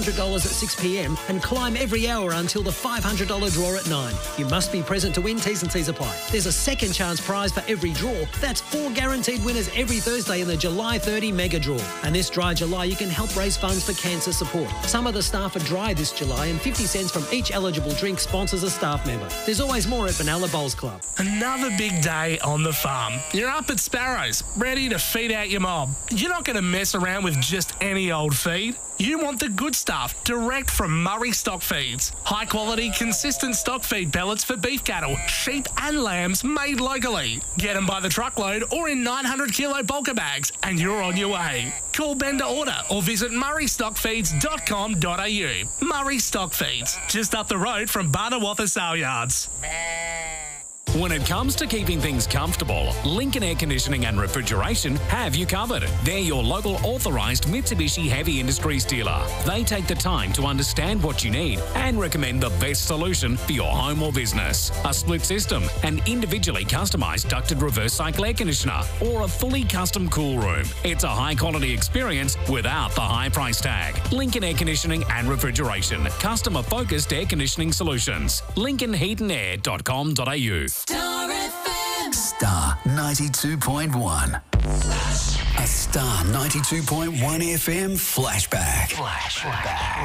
$500 at 6 p.m. and climb every hour until the $500 draw at 9. You must be present to win. T's and C's apply. There's a second chance prize for every draw. That's 4 guaranteed winners every Thursday in the July 30 Mega Draw. And this Dry July, you can help raise funds for cancer support. Some of the staff are dry this July, and 50 cents from each eligible drink sponsors a staff member. There's always more at Benalla Bowls Club. Another big day on the farm. You're up at Sparrows, ready to feed out your mob. You're not going to mess around with just any old feed. You want the good stuff, direct from Murray Stock Feeds. High quality, consistent stock feed pellets for beef cattle, sheep and lambs made locally. Get them by the truckload or in 900 kilo bulker bags and you're on your way. Call Ben to order or visit murraystockfeeds.com.au. Murray Stock Feeds, just up the road from Barnawatha Sale Yards. When it comes to keeping things comfortable, Lincoln Air Conditioning and Refrigeration have you covered. They're your local authorised Mitsubishi Heavy Industries dealer. They take the time to understand what you need and recommend the best solution for your home or business. A split system, an individually customised ducted reverse cycle air conditioner, or a fully custom cool room. It's a high-quality experience without the high price tag. Lincoln Air Conditioning and Refrigeration. Customer-focused air conditioning solutions. LincolnHeatandAir.com.au. Star FM. Star 92.1. A Star 92.1 FM flashback.